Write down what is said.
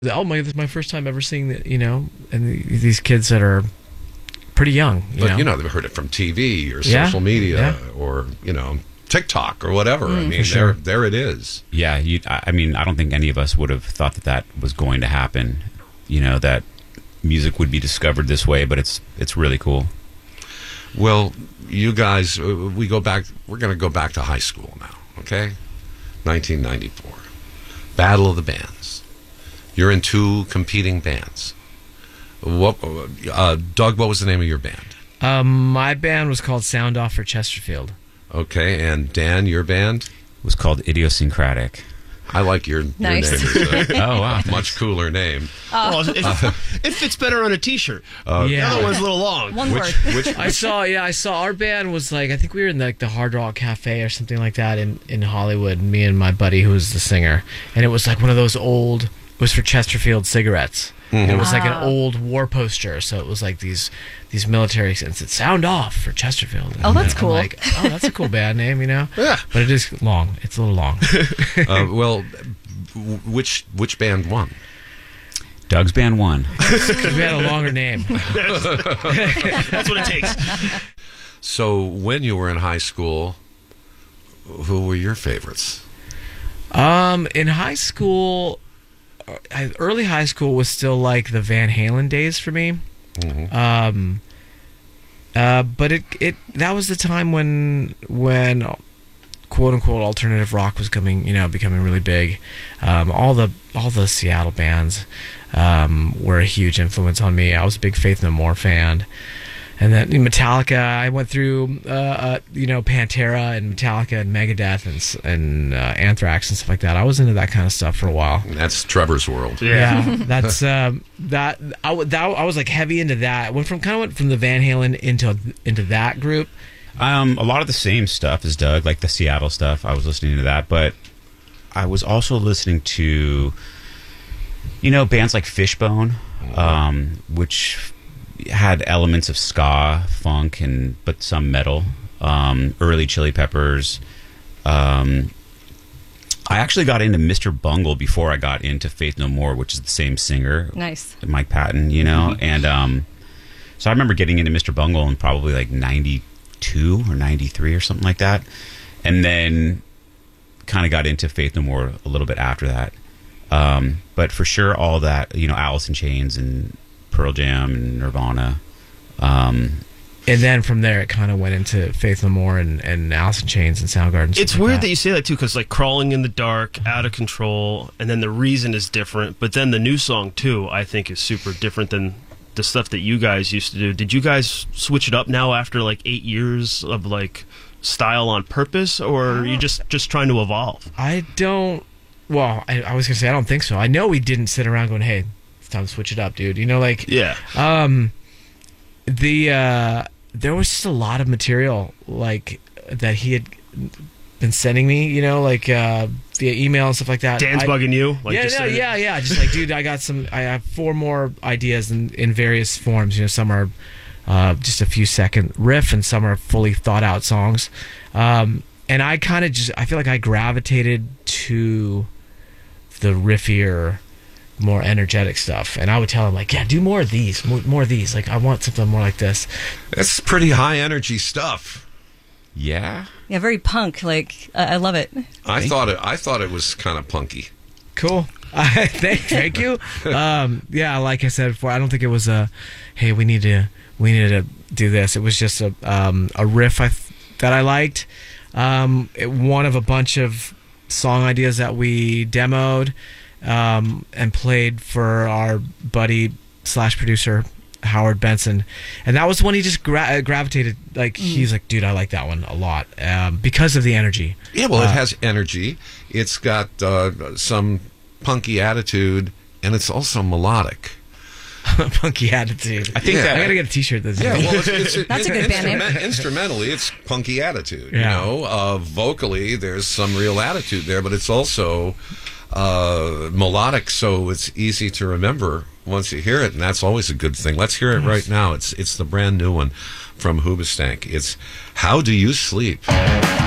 Oh my, this is my first time ever seeing that, and these kids that are pretty young. But they've heard it from TV or social media or TikTok or whatever. I mean, sure. there it is. Yeah, I mean, I don't think any of us would have thought that was going to happen. That music would be discovered this way, but it's really cool. Well, you guys, we're going to go back to high school now, okay? 1994. Battle of the Bands. You're in two competing bands. Doug, what was the name of your band? My band was called Sound Off for Chesterfield. Okay, and Dan, your band? It was called Idiosyncratic. I like your Nice. name. It's a Oh, wow. much cooler name. Well, it fits better on a T-shirt. The other one's a little long. One word. I saw our band was I think we were in the Hard Rock Cafe or something like that in Hollywood, me and my buddy who was the singer. And it was one of those old, it was for Chesterfield cigarettes. And it was an old war poster, so it was these military sense. It's Sound Off for Chesterfield. And that's cool. I'm that's a cool band name, Yeah. But it is long. It's a little long. Well, which band won? Doug's band won. Because we had a longer name. That's what it takes. So when you were in high school, who were your favorites? In high school, early high school was still the Van Halen days for me. Mm-hmm. But that was the time when quote unquote alternative rock was becoming really big. All the Seattle bands were a huge influence on me. I was a big Faith No More fan. And then Metallica, I went through, Pantera and Metallica and Megadeth and Anthrax and stuff like that. I was into that kind of stuff for a while. That's Trevor's world. Yeah, that's that. I was heavy into that. I went from the Van Halen into that group. A lot of the same stuff as Doug, like the Seattle stuff. I was listening to that, but I was also listening to, bands like Fishbone, which had elements of ska, funk, but some metal. Early Chili Peppers. I actually got into Mr. Bungle before I got into Faith No More, which is the same singer. Nice. Mike Patton, and so I remember getting into Mr. Bungle in probably 92 or 93 or something like that, and then kind of got into Faith No More a little bit after that. But for sure, all that, Alice in Chains and Pearl Jam and Nirvana. And then from there, it kind of went into Faith No More and Alice in Chains and Soundgarden. It's weird that you say that too, because Crawling in the Dark, Out of Control, and then The Reason is different. But then the new song too, I think, is super different than the stuff that you guys used to do. Did you guys switch it up now after 8 years of style on purpose, or are you just trying to evolve? I don't. Well, I was gonna say I don't think so. I know we didn't sit around going, "Hey, it's time to switch it up, dude." Yeah. There was just a lot of material that he had been sending me, via email and stuff like that. Dan's bugging you? Yeah. Just dude, I have 4 more ideas in various forms. Some are just a few second riff, and some are fully thought out songs. And I kind of I feel like I gravitated to the riffier, more energetic stuff, and I would tell him yeah, do more of these, more of these. I want something more like this. That's pretty high energy stuff. Yeah. Yeah, very punk. I love it. I thought it was kind of punky. Cool. Thank you. Yeah, like I said before, I don't think it was hey, we need to do this. It was just a riff that I liked. One of a bunch of song ideas that we demoed and played for our buddy / producer Howard Benson, and that was when he just gravitated. He's dude, I like that one a lot because of the energy. Yeah, well, it has energy. It's got some punky attitude, and it's also melodic. Punky attitude. I think I gotta get a T-shirt. That's well, That's a good band name. Instrumentally, it's punky attitude. Yeah. Vocally, there's some real attitude there, but it's also melodic, so it's easy to remember once you hear it, and that's always a good thing. Let's hear it right now. It's the brand new one from Hoobastank. It's How Do You Sleep?